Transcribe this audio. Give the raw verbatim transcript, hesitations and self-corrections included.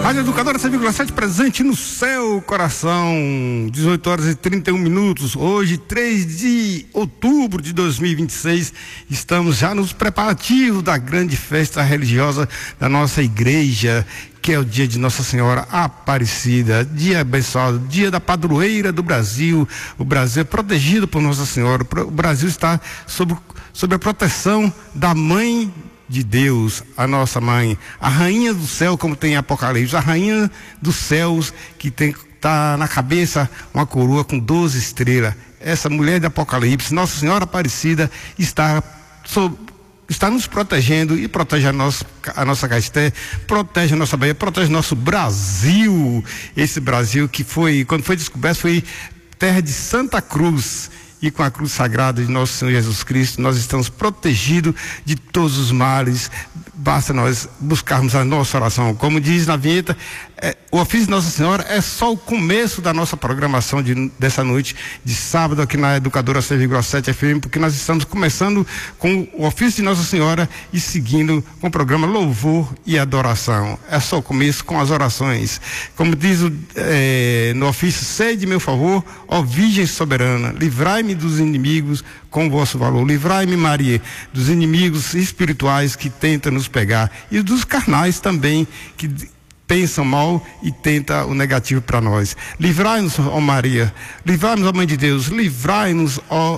Rádio Educadora cem vírgula sete presente no seu coração. dezoito horas e trinta e um minutos. Hoje, três de outubro de dois mil e vinte e seis, estamos já nos preparativos da grande festa religiosa da nossa igreja, que é o dia de Nossa Senhora Aparecida, dia abençoado, dia da padroeira do Brasil. O Brasil é protegido por Nossa Senhora. O Brasil está sob, sob a proteção da Mãe de Deus, a nossa mãe, a rainha do céu, como tem em Apocalipse, a rainha dos céus, que tem, tá na cabeça uma coroa com doze estrelas. Essa mulher de Apocalipse, Nossa Senhora Aparecida, está sob, está nos protegendo e protege a nossa, a nossa Caeté, protege a nossa Bahia, protege nosso Brasil. Esse Brasil que foi, quando foi descoberto, foi terra de Santa Cruz. E com a cruz sagrada de nosso Senhor Jesus Cristo, nós estamos protegidos de todos os males. Basta nós buscarmos a nossa oração. Como diz na vinheta, é, o ofício de Nossa Senhora é só o começo da nossa programação de, dessa noite de sábado aqui na Educadora cem vírgula sete F M, porque nós estamos começando com o ofício de Nossa Senhora e seguindo com o programa Louvor e Adoração. É só o começo com as orações. Como diz o, é, no ofício, sei de meu favor, ó Virgem soberana, livrai-me dos inimigos com o vosso valor. Livrai-me, Maria, dos inimigos espirituais que tentam nos pegar e dos carnais também, que pensam mal e tentam o negativo para nós. Livrai-nos, ó Maria, livrai-nos, ó Mãe de Deus, livrai-nos, ó